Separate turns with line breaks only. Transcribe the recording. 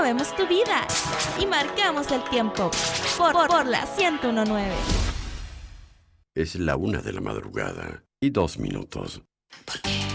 movemos tu vida y marcamos el tiempo por la 101.9.
Es la 1:02 y 2 minutos.
¿Por qué?